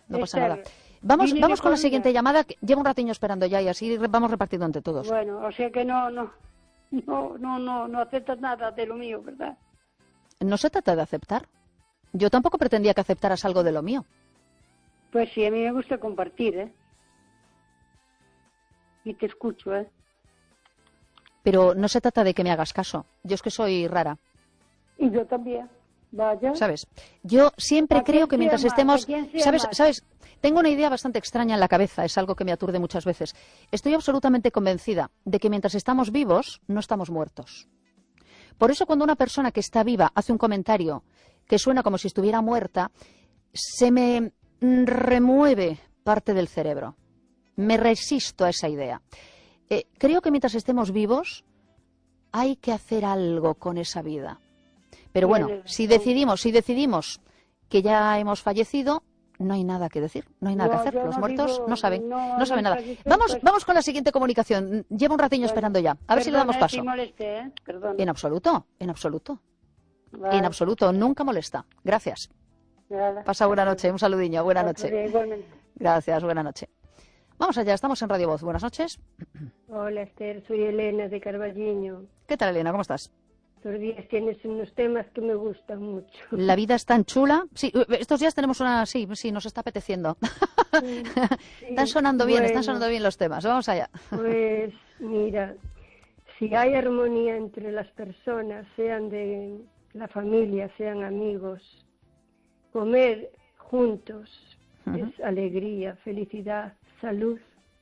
no pasa nada. Vamos con la siguiente llamada, que lleva un ratiño esperando ya y así vamos repartiendo entre todos. Bueno, o sea que no aceptas nada de lo mío, ¿verdad? No se trata de aceptar. Yo tampoco pretendía que aceptaras algo de lo mío. Pues sí, a mí me gusta compartir, y te escucho, Pero no se trata de que me hagas caso. Yo es que soy rara. Y yo también. Vaya. ¿Sabes? Yo siempre creo que mientras estemos... ¿Sabes? Tengo una idea bastante extraña en la cabeza, es algo que me aturde muchas veces. Estoy absolutamente convencida de que mientras estamos vivos, no estamos muertos. Por eso cuando una persona que está viva hace un comentario que suena como si estuviera muerta, se me remueve parte del cerebro. Me resisto a esa idea. Creo que mientras estemos vivos, hay que hacer algo con esa vida. Pero bueno, si decidimos que ya hemos fallecido, no hay nada que decir, no hay nada que hacer. Los muertos no saben nada. Vamos con la siguiente comunicación. Lleva un ratiño esperando ya. A ver si le damos paso. Si moleste, En absoluto. Vale. En absoluto, nunca molesta. Gracias. Nada. Pasa buena noche, un saludiño, buena noche. Igualmente. Gracias, buena noche. Vamos allá, estamos en Radio Voz. Buenas noches. Hola, Esther, soy Elena de Carballiño. ¿Qué tal, Elena? ¿Cómo estás? Estos días tienes unos temas que me gustan mucho. La vida es tan chula. Sí, estos días tenemos una... Sí, nos está apeteciendo. Sí, están sonando bien los temas. Vamos allá. Pues, mira, si hay armonía entre las personas, sean de la familia, sean amigos, comer juntos es alegría, felicidad, salud.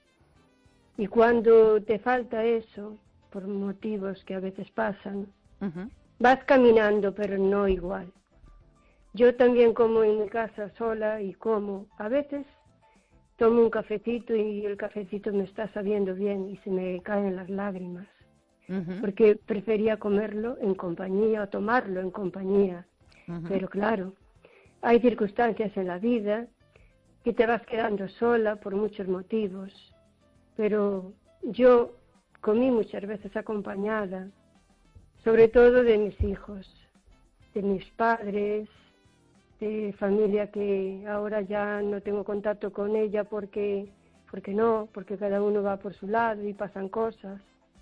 Y cuando te falta eso, por motivos que a veces pasan, vas caminando, pero no igual. Yo también como en mi casa sola y como. A veces tomo un cafecito y el cafecito me está sabiendo bien y se me caen las lágrimas. Porque prefería comerlo en compañía o tomarlo en compañía. Pero claro, hay circunstancias en la vida que te vas quedando sola por muchos motivos. Pero yo comí muchas veces acompañada, sobre todo de mis hijos, de mis padres, de familia que ahora ya no tengo contacto con ella porque cada uno va por su lado y pasan cosas.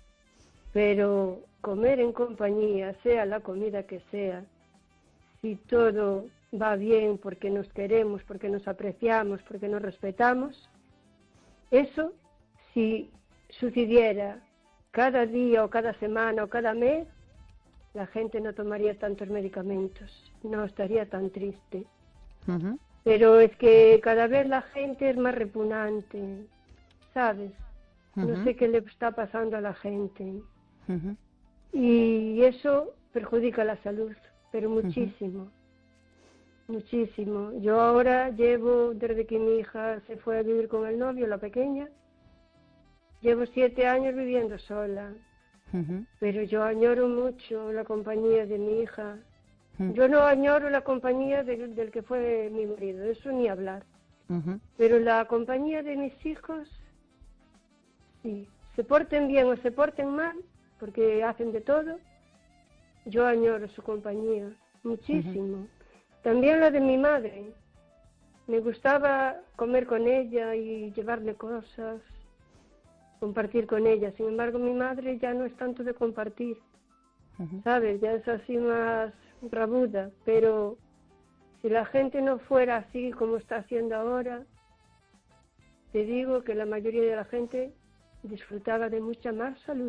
Pero comer en compañía, sea la comida que sea, si todo va bien porque nos queremos, porque nos apreciamos, porque nos respetamos, eso, si sucediera cada día o cada semana o cada mes, la gente no tomaría tantos medicamentos, no estaría tan triste. Pero es que cada vez la gente es más repugnante, ¿sabes? No sé qué le está pasando a la gente. Y eso perjudica la salud, pero muchísimo, muchísimo. Yo ahora llevo, desde que mi hija se fue a vivir con el novio, la pequeña, llevo 7 años viviendo sola. Pero yo añoro mucho la compañía de mi hija. Yo no añoro la compañía del que fue mi marido, de eso ni hablar. Pero la compañía de mis hijos, sí, se porten bien o se porten mal, porque hacen de todo, yo añoro su compañía muchísimo. También la de mi madre. Me gustaba comer con ella y llevarle cosas, compartir con ella. Sin embargo, mi madre ya no es tanto de compartir, ¿sabes? Ya es así más rabuda. Pero si la gente no fuera así como está haciendo ahora, te digo que la mayoría de la gente disfrutaba de mucha más salud.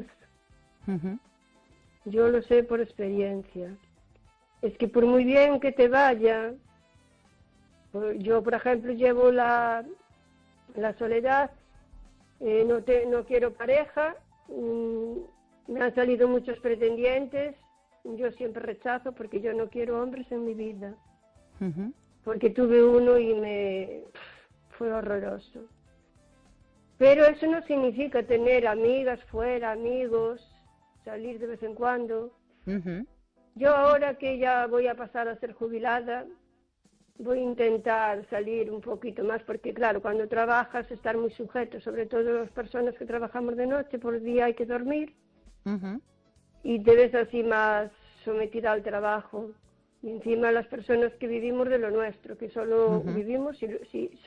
Yo lo sé por experiencia. Es que por muy bien que te vaya, yo por ejemplo llevo la soledad. No quiero pareja, me han salido muchos pretendientes, yo siempre rechazo porque yo no quiero hombres en mi vida, porque tuve uno y fue horroroso. Pero eso no significa tener amigas fuera, amigos, salir de vez en cuando. Yo ahora que ya voy a pasar a ser jubilada, voy a intentar salir un poquito más, porque claro, cuando trabajas estar muy sujeto, sobre todo las personas que trabajamos de noche, por el día hay que dormir, y te ves así más sometida al trabajo, y encima las personas que vivimos de lo nuestro, que solo vivimos si